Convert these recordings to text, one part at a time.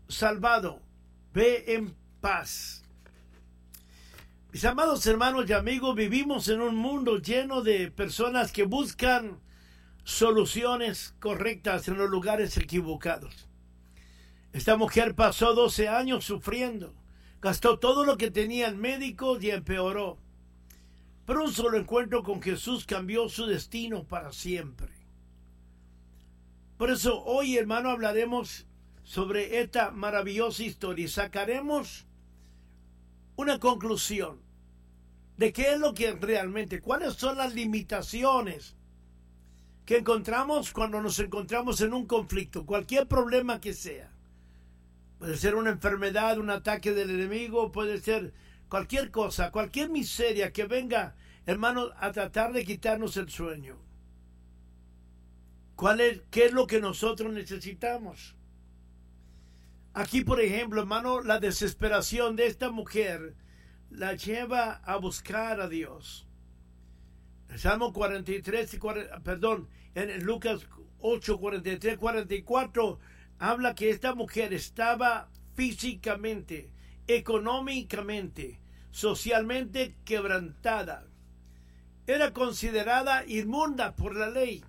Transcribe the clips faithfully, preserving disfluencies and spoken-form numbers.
salvado. Ve en paz. Mis amados hermanos y amigos, vivimos en un mundo lleno de personas que buscan soluciones correctas en los lugares equivocados. Esta mujer pasó doce años sufriendo, gastó todo lo que tenía en médicos y empeoró. Pero un solo encuentro con Jesús cambió su destino para siempre. Por eso hoy, hermano, hablaremos sobre esta maravillosa historia y sacaremos una conclusión de qué es lo que realmente, cuáles son las limitaciones que encontramos cuando nos encontramos en un conflicto, cualquier problema que sea. Puede ser una enfermedad, un ataque del enemigo, puede ser cualquier cosa, cualquier miseria que venga, hermano, a tratar de quitarnos el sueño. ¿Cuál es, qué es lo que nosotros necesitamos? Aquí, por ejemplo, hermano, la desesperación de esta mujer la lleva a buscar a Dios. El Salmo cuarenta y tres, perdón, en Lucas ocho, cuarenta y tres, cuarenta y cuatro, habla que esta mujer estaba físicamente, económicamente, socialmente quebrantada. Era considerada inmunda por la ley.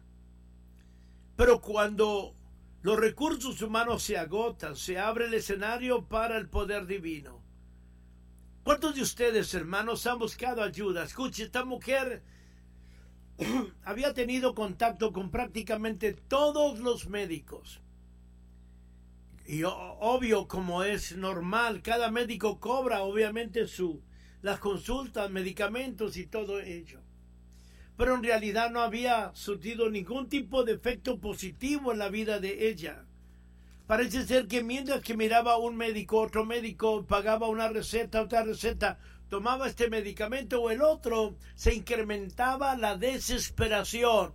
Pero cuando los recursos humanos se agotan, se abre el escenario para el poder divino. ¿Cuántos de ustedes, hermanos, han buscado ayuda? Escuche, esta mujer había tenido contacto con prácticamente todos los médicos. Y obvio, como es normal, cada médico cobra obviamente su, las consultas, medicamentos y todo ello. Pero en realidad no había surtido ningún tipo de efecto positivo en la vida de ella. Parece ser que mientras que miraba a un médico, otro médico, pagaba una receta, otra receta, tomaba este medicamento o el otro, se incrementaba la desesperación.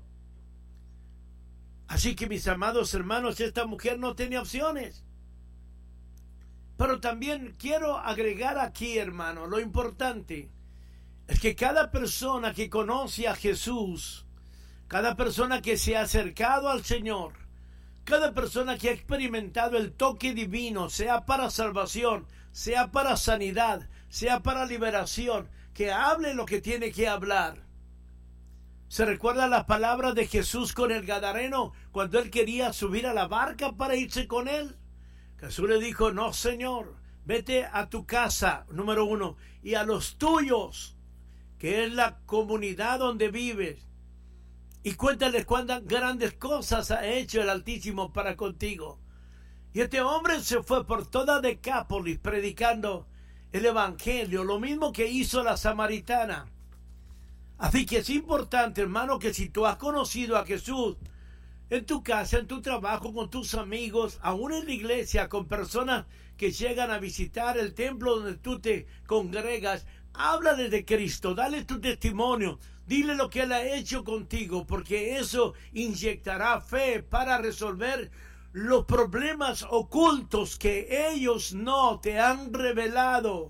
Así que, mis amados hermanos, esta mujer no tenía opciones. Pero también quiero agregar aquí, hermano, lo importante es que cada persona que conoce a Jesús, cada persona que se ha acercado al Señor, cada persona que ha experimentado el toque divino, sea para salvación, sea para sanidad, sea para liberación, que hable lo que tiene que hablar. ¿Se recuerda las palabras de Jesús con el gadareno cuando él quería subir a la barca para irse con él? Jesús le dijo, no, Señor, vete a tu casa, número uno, y a los tuyos, que es la comunidad donde vives, y cuéntales cuántas grandes cosas ha hecho el Altísimo para contigo. Y este hombre se fue por toda Decápolis predicando el Evangelio, lo mismo que hizo la samaritana. Así que es importante, hermano, que si tú has conocido a Jesús en tu casa, en tu trabajo, con tus amigos, aún en la iglesia, con personas que llegan a visitar el templo donde tú te congregas, háblale de Cristo, dale tu testimonio, dile lo que Él ha hecho contigo, porque eso inyectará fe para resolver los problemas ocultos que ellos no te han revelado.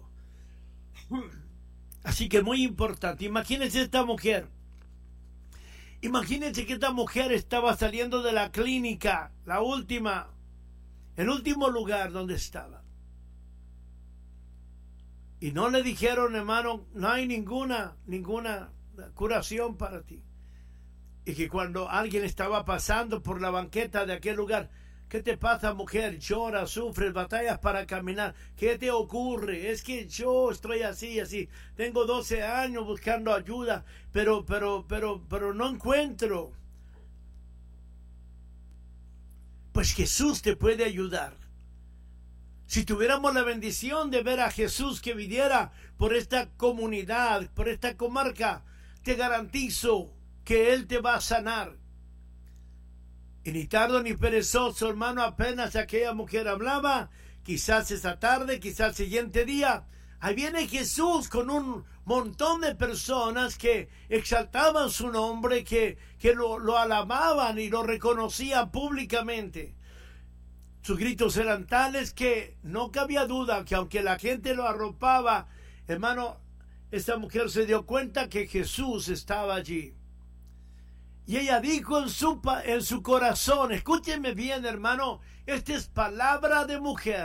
Así que muy importante, imagínense esta mujer. Imagínense que esta mujer estaba saliendo de la clínica, la última, el último lugar donde estaba. Y no le dijeron, hermano, no hay ninguna, ninguna curación para ti. Y que cuando alguien estaba pasando por la banqueta de aquel lugar, ¿qué te pasa, mujer? Lloras, sufres, batallas para caminar. ¿Qué te ocurre? Es que yo estoy así, así. Tengo doce años buscando ayuda, pero, pero, pero, pero no encuentro. Pues Jesús te puede ayudar. Si tuviéramos la bendición de ver a Jesús que viniera por esta comunidad, por esta comarca, te garantizo que Él te va a sanar. Y ni tardo ni perezoso, hermano, apenas aquella mujer hablaba, quizás esa tarde, quizás el siguiente día, ahí viene Jesús con un montón de personas que exaltaban su nombre, que, que lo, lo alababan y lo reconocían públicamente. Sus gritos eran tales que no cabía duda que aunque la gente lo arropaba, hermano, esta mujer se dio cuenta que Jesús estaba allí. Y ella dijo en su, en su corazón, escúcheme bien, hermano, esta es palabra de mujer.